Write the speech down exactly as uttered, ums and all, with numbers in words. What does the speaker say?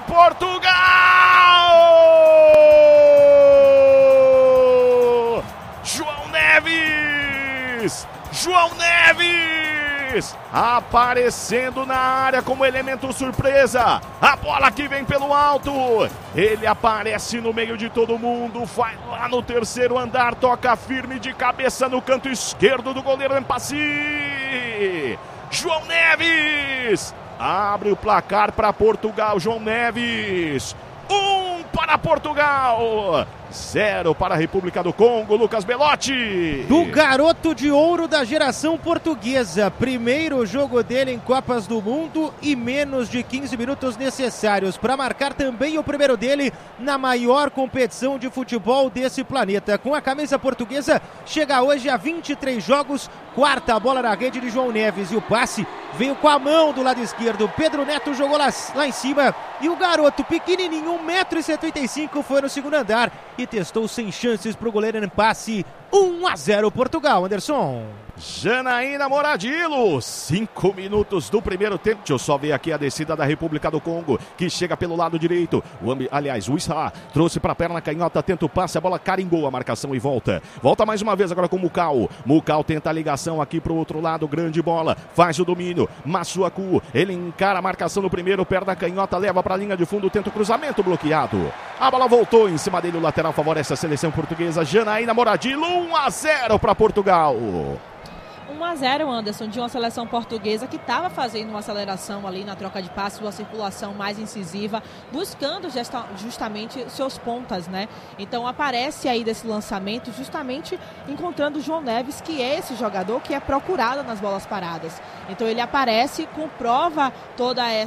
Portugal! João Neves! João Neves! Aparecendo na área como elemento surpresa. A bola que vem pelo alto. Ele aparece no meio de todo mundo. Vai lá no terceiro andar. Toca firme de cabeça no canto esquerdo do goleiro Mpaci. João Neves abre o placar para Portugal. João Neves. Um para Portugal. Zero para a República do Congo. Lucas Belotti. Do garoto de ouro da geração portuguesa. Primeiro jogo dele em Copas do Mundo e menos de quinze minutos necessários para marcar também o primeiro dele na maior competição de futebol desse planeta. Com a camisa portuguesa, chega hoje a vinte e três jogos. Quarta bola na rede de João Neves. E o passe veio com a mão do lado esquerdo. Pedro Neto jogou lá, lá em cima. E o garoto pequenininho, um metro e setenta e cinco, foi no segundo andar e testou sem chances para o goleiro Mpaci. um a zero Portugal, Anderson. Janaína Moradilo, cinco minutos do primeiro tempo. Deixa eu só ver aqui a descida da República do Congo, que chega pelo lado direito. O, aliás, o Issa trouxe para a perna canhota, tenta o passe, a bola carimbou a marcação e volta. Volta mais uma vez agora com o Mucal. Mucal tenta a ligação aqui para o outro lado, grande bola, faz o domínio. Massuaku, ele encara a marcação no primeiro, perna canhota, leva para a linha de fundo, tenta o cruzamento bloqueado. A bola voltou em cima dele, o lateral favorece a seleção portuguesa. Janaína Moradilo, um a zero para Portugal. um a zero, Anderson, de uma seleção portuguesa que estava fazendo uma aceleração ali na troca de passes, uma circulação mais incisiva, buscando gesta, justamente seus pontas, né? Então aparece aí desse lançamento justamente encontrando o João Neves, que é esse jogador que é procurado nas bolas paradas. Então ele aparece, comprova toda essa